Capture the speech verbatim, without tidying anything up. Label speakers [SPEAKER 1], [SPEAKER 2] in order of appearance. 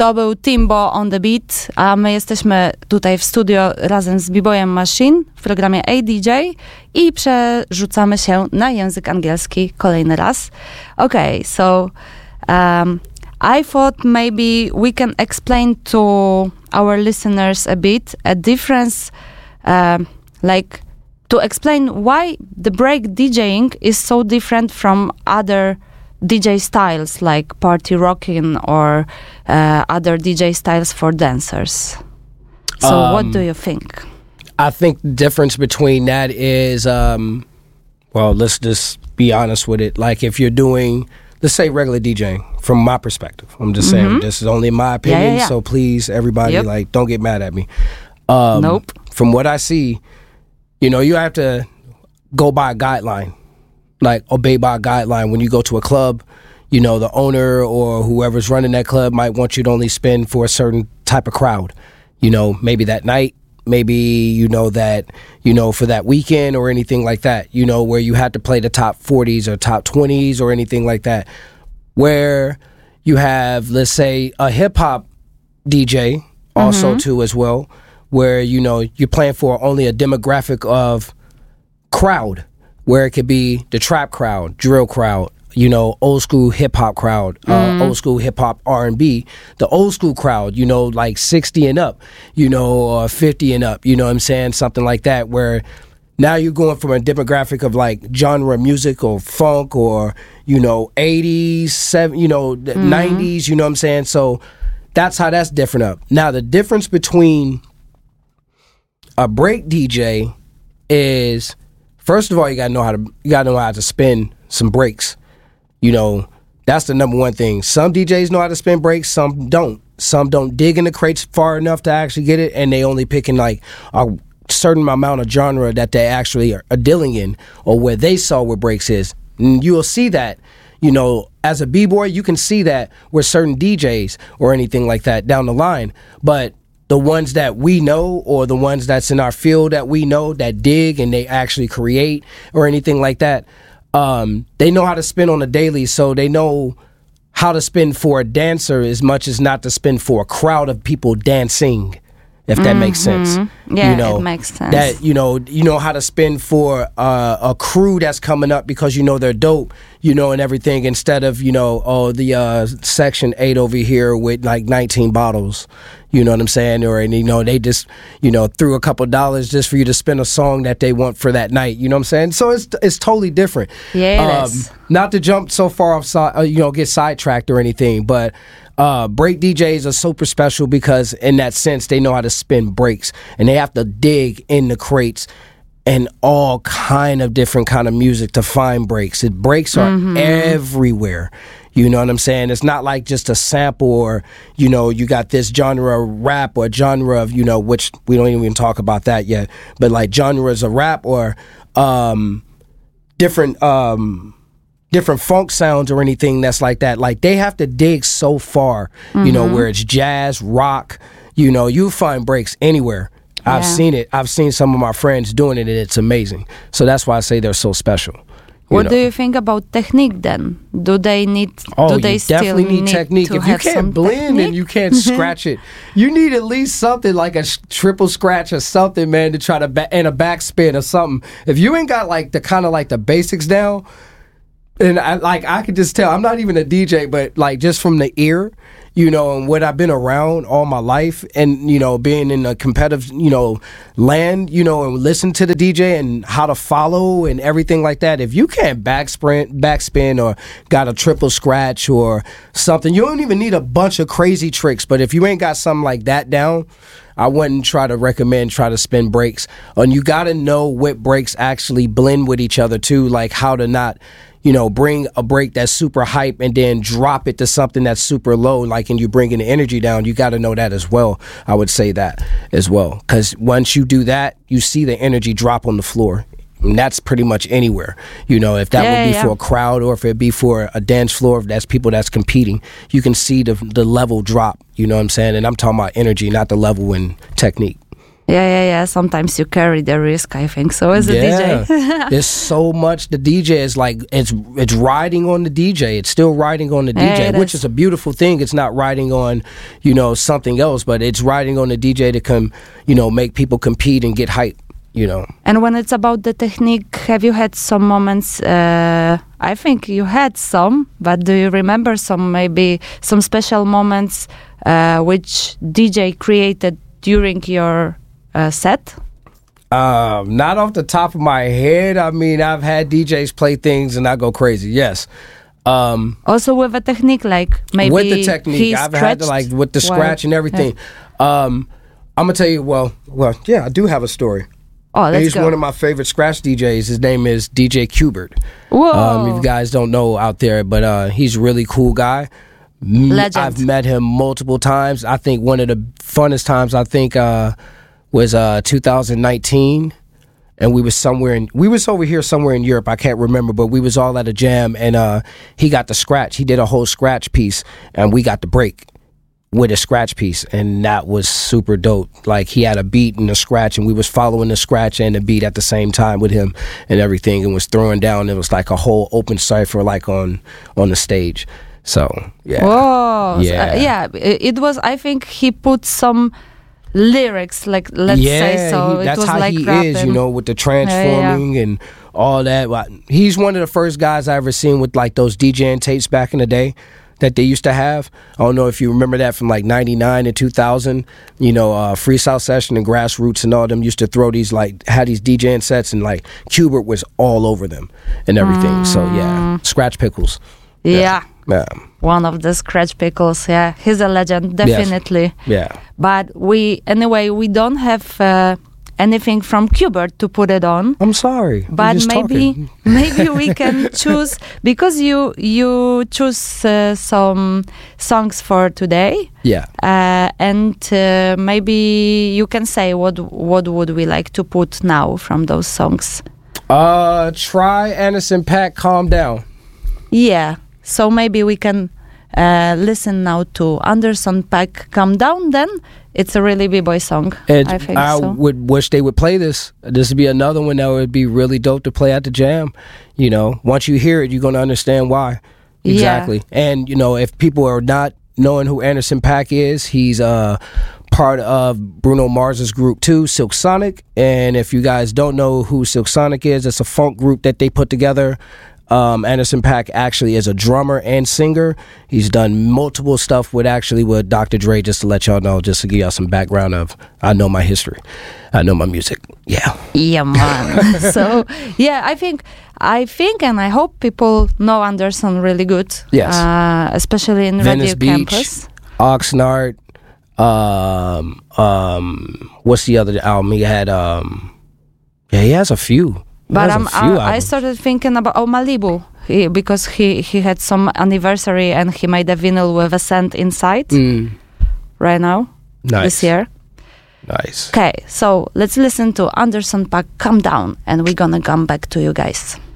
[SPEAKER 1] To był Timbo on the Beat, a my jesteśmy tutaj w studio razem z B-Boyem Machine w programie A D J i przerzucamy się na język angielski kolejny raz. Okay, so um, I thought maybe we can explain to our listeners a bit a difference, uh, like to explain why the break DJing is so different from other D J styles like party rocking or uh, other D J styles for dancers. So um, what do you think?
[SPEAKER 2] I think the difference between that is, um, well, let's just be honest with it. Like if you're doing, let's say regular DJing, from my perspective, I'm just saying, mm-hmm. this is only my opinion, yeah, yeah, yeah. So please, everybody, yep. like, don't get mad at me. Um,
[SPEAKER 1] nope.
[SPEAKER 2] From what I see, you know, you have to go by a guideline. Like obey by a guideline. When you go to a club, you know, the owner or whoever's running that club might want you to only spin for a certain type of crowd. You know, maybe that night, maybe, you know, that, you know, for that weekend or anything like that, you know, where you had to play the top forties or top twenties or anything like that. Where you have, let's say, a hip hop D J also mm-hmm. too as well, where, you know, you're playing for only a demographic of crowd. Where it could be the trap crowd, drill crowd, you know, old school hip hop crowd, uh, mm. old school hip hop R and B, the old school crowd, you know, like sixty and up, you know, or fifty and up, you know what I'm saying? Something like that, where now you're going from a demographic of like genre music or funk or, you know, eighties, seven, you know, mm. nineties, you know what I'm saying? So that's how that's different up. Now, the difference between a break D J is, first of all, you gotta know how to you gotta know how to spin some breaks. You know, that's the number one thing. Some D Js know how to spin breaks, some don't. Some don't dig in the crates far enough to actually get it, and they only picking like a certain amount of genre that they actually are, are dealing in, or where they saw where breaks is. And you'll see that, you know, as a B-boy, you can see that with certain D Js or anything like that down the line. But the ones that we know, or the ones that's in our field that we know, that dig and they actually create or anything like that, um, they know how to spin on a daily, so they know how to spin for a dancer as much as not to spin for a crowd of people dancing, if that mm-hmm. makes sense.
[SPEAKER 1] Yeah,
[SPEAKER 2] you know,
[SPEAKER 1] it makes sense.
[SPEAKER 2] That, you know, you know how to spin for uh, a crew that's coming up because you know they're dope, you know, and everything, instead of, you know, oh, the uh, section eight over here with like nineteen bottles. You know what I'm saying? Or, and, you know, they just, you know, threw a couple dollars just for you to spin a song that they want for that night. You know what I'm saying? So it's it's totally different.
[SPEAKER 1] Yeah, it
[SPEAKER 2] um,
[SPEAKER 1] is.
[SPEAKER 2] Not to jump so far off, uh, you know, get sidetracked or anything, but uh, break D Js are super special because in that sense, they know how to spin breaks, and they have to dig in the crates and all kind of different kind of music to find breaks. It breaks are mm-hmm. everywhere. You know what I'm saying? It's not like just a sample or, you know, you got this genre of rap or genre of, you know, which we don't even talk about that yet, but like genres of rap or um, different um, different funk sounds or anything that's like that. Like they have to dig so far, mm-hmm. you know, where it's jazz, rock, you know, you find breaks anywhere. I've yeah. seen it. I've seen some of my friends doing it, and it's amazing. So that's why I say they're so special.
[SPEAKER 1] What
[SPEAKER 2] know.
[SPEAKER 1] do you think about technique then? Do they need?
[SPEAKER 2] Oh,
[SPEAKER 1] do they
[SPEAKER 2] you
[SPEAKER 1] still
[SPEAKER 2] definitely need,
[SPEAKER 1] need
[SPEAKER 2] technique.
[SPEAKER 1] To
[SPEAKER 2] if you
[SPEAKER 1] have
[SPEAKER 2] can't
[SPEAKER 1] some
[SPEAKER 2] blend
[SPEAKER 1] technique?
[SPEAKER 2] And you can't scratch it, you need at least something like a sh- triple scratch or something, man, to try to ba- and a backspin or something. If you ain't got like the kind of like the basics down, and I like I could just tell. I'm not even a D J, but like just from the ear, you know, and what I've been around all my life, and you know, being in a competitive, you know, land, you know, and listen to the D J and how to follow and everything like that. If you can't back sprint, backspin, or got a triple scratch or something, you don't even need a bunch of crazy tricks. But if you ain't got something like that down, I wouldn't try to recommend try to spin breaks. And you got to know what breaks actually blend with each other too, like how to not, you know, bring a break that's super hype and then drop it to something that's super low, like, and you bringing the energy down. You got to know that as well. I would say that as well, because once you do that, you see the energy drop on the floor. And that's pretty much anywhere. You know, if that
[SPEAKER 1] yeah,
[SPEAKER 2] would be
[SPEAKER 1] yeah.
[SPEAKER 2] for a crowd or if it be for a dance floor, if that's people that's competing, you can see the the level drop. You know what I'm saying? And I'm talking about energy, not the level and technique.
[SPEAKER 1] Yeah, yeah, yeah. Sometimes you carry the risk, I think, so as a
[SPEAKER 2] yeah.
[SPEAKER 1] D J.
[SPEAKER 2] There's so much. The D J is like, it's it's riding on the D J. It's still riding on the D J,
[SPEAKER 1] Yeah,
[SPEAKER 2] which
[SPEAKER 1] is.
[SPEAKER 2] is a beautiful thing. It's not riding on, you know, something else, but it's riding on the D J to come, you know, make people compete and get hype, you know.
[SPEAKER 1] And when it's about the technique, have you had some moments, uh, I think you had some, but do you remember some, maybe some special moments uh, which D J created during your uh, set?
[SPEAKER 2] Um, not off the top of my head. I mean, I've had D Js play things and I go crazy. Yes. Um,
[SPEAKER 1] Also with a technique, like maybe
[SPEAKER 2] with the technique,
[SPEAKER 1] he
[SPEAKER 2] I've had to, like with the
[SPEAKER 1] while-
[SPEAKER 2] scratch and everything. Yeah. Um, I'm gonna tell you. Well, well, yeah, I do have a story.
[SPEAKER 1] Oh, let's
[SPEAKER 2] He's
[SPEAKER 1] go.
[SPEAKER 2] one of my favorite scratch D Js. His name is D J Qbert.
[SPEAKER 1] Whoa.
[SPEAKER 2] Um, if you guys don't know out there, but uh, he's a really cool guy. M-
[SPEAKER 1] Legend.
[SPEAKER 2] I've met him multiple times. I think one of the funnest times I think uh, was uh, two thousand nineteen, and we was somewhere in we was over here somewhere in Europe. I can't remember, but we was all at a jam, and uh, he got the scratch. He did a whole scratch piece, and we got the break with a scratch piece, and that was super dope. Like, he had a beat and a scratch, and we was following the scratch and the beat at the same time with him and everything, and was throwing down. It was like a whole open cipher, like on on the stage. So yeah.
[SPEAKER 1] Whoa.
[SPEAKER 2] Yeah.
[SPEAKER 1] Uh, yeah. It it was, I think he put some lyrics, like, let's
[SPEAKER 2] yeah,
[SPEAKER 1] say so.
[SPEAKER 2] he-
[SPEAKER 1] it
[SPEAKER 2] that's
[SPEAKER 1] was
[SPEAKER 2] how
[SPEAKER 1] like
[SPEAKER 2] he
[SPEAKER 1] rapping.
[SPEAKER 2] is, you know, with the transforming and all that. Well, he's one of the first guys I ever seen with like those DJing tapes back in the day that they used to have. I don't know if you remember that from like ninety-nine and two thousand. You know, uh, Freestyle Session and Grassroots and all them used to throw these, like, had these DJing sets, and like Qbert was all over them and everything.
[SPEAKER 1] Mm.
[SPEAKER 2] So yeah, Scratch Pickles.
[SPEAKER 1] Yeah.
[SPEAKER 2] Yeah.
[SPEAKER 1] One of the Scratch Pickles, yeah. He's a legend, definitely.
[SPEAKER 2] Yeah.
[SPEAKER 1] But we, anyway, we don't have uh, anything from Qbert to put it on.
[SPEAKER 2] I'm sorry. I'm
[SPEAKER 1] But
[SPEAKER 2] just
[SPEAKER 1] maybe
[SPEAKER 2] talking.
[SPEAKER 1] maybe we can choose, because you you choose uh, some songs for today,
[SPEAKER 2] Yeah.
[SPEAKER 1] uh, and uh, maybe you can say what what would we like to put now from those songs.
[SPEAKER 2] Uh, try Anderson .Paak, Calm Down.
[SPEAKER 1] Yeah, so maybe we can uh, listen now to Anderson .Paak, Calm Down. Then it's a really b-boy song.
[SPEAKER 2] And
[SPEAKER 1] I think
[SPEAKER 2] I
[SPEAKER 1] so.
[SPEAKER 2] would wish they would play this. This would be another one that would be really dope to play at the jam. You know, once you hear it, you're going to understand why.
[SPEAKER 1] Yeah.
[SPEAKER 2] Exactly. And, you know, if people are not knowing who Anderson .Paak is, he's uh, part of Bruno Mars's group too, Silk Sonic. And if you guys don't know who Silk Sonic is, it's a funk group that they put together. Um, Anderson .Paak actually is a drummer and singer. He's done multiple stuff with actually with Doctor Dre, just to let y'all know, just to give y'all some background of, I know my history. I know my music. Yeah.
[SPEAKER 1] Yeah, man. So, yeah, I think, I think, and I hope people know Anderson really good.
[SPEAKER 2] Yes.
[SPEAKER 1] Uh, especially in
[SPEAKER 2] Venice
[SPEAKER 1] Radio
[SPEAKER 2] Beach,
[SPEAKER 1] Campus.
[SPEAKER 2] Oxnard. Um, um, what's the other album he had? Um, yeah, he has a few. He
[SPEAKER 1] But
[SPEAKER 2] has a
[SPEAKER 1] um,
[SPEAKER 2] few
[SPEAKER 1] I, I
[SPEAKER 2] albums.
[SPEAKER 1] started thinking about oh Malibu, he, because he, he had some anniversary and he made a vinyl with a scent inside
[SPEAKER 2] Mm,
[SPEAKER 1] right now,
[SPEAKER 2] nice.
[SPEAKER 1] this year.
[SPEAKER 2] Nice.
[SPEAKER 1] Okay, so let's listen to Anderson .Paak, Calm Down, and we're gonna come back to you guys.